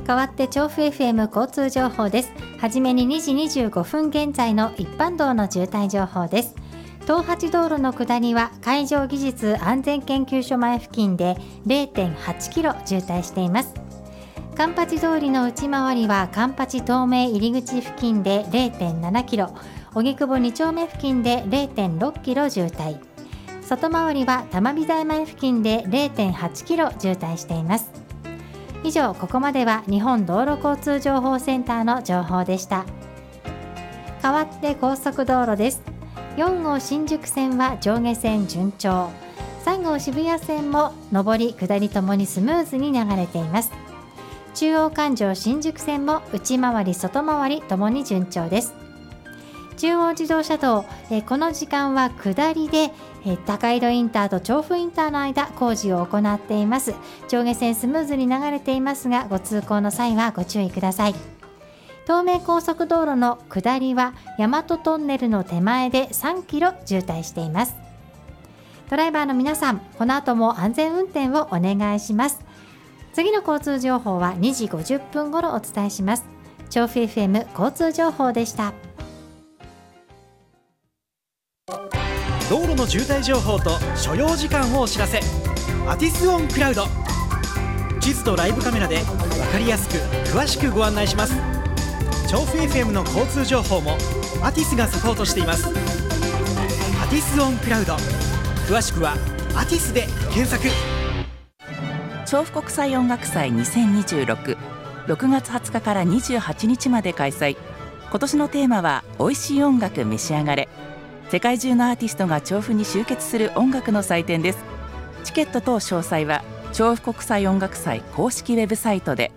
代わって調布 FM 交通情報です。はじめに2時25分現在の一般道の渋滞情報です。東八道路の下りは海上技術安全研究所前付近で 0.8 キロ渋滞しています。環八通りの内回りは環八東名入り口付近で 0.7 キロ、荻窪2丁目付近で 0.6 キロ渋滞、外回りは玉美台前付近で 0.8 キロ渋滞しています。以上、ここまでは日本道路交通情報センターの情報でした。代わって高速道路です。4号新宿線は上下線順調、3号渋谷線も上り下りともにスムーズに流れています。中央環状新宿線も内回り外回りともに順調です。中央自動車道、この時間は下りで、高井戸インターと調布インターの間工事を行っています。上下線スムーズに流れていますが、ご通行の際はご注意ください。東名高速道路の下りは大和トンネルの手前で3キロ渋滞しています。ドライバーの皆さん、この後も安全運転をお願いします。次の交通情報は2時50分頃お伝えします。調布 FM 交通情報でした。 道路の渋滞情報と所要時間をお知らせ。アティスオンクラウド、地図とライブカメラで分かりやすく詳しくご案内します。調布 FM の交通情報もアティスがサポートしています。アティスオンクラウド、詳しくはアティスで検索。 調布国際音楽祭2026、6月20日から28日まで開催。今年のテーマは美味しい音楽召し上がれ。世界中のアーティストが調布に集結する音楽の祭典です。チケット等詳細は調布国際音楽祭公式ウェブサイトで。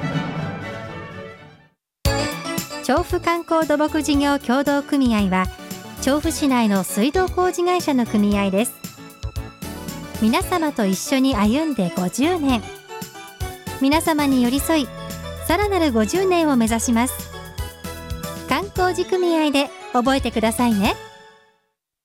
調布観光土木事業協同組合は調布市内の水道工事会社の組合です。皆様と一緒に歩んで50年、皆様に寄り添いさらなる50年を目指します。観光事組合で覚えてくださいね。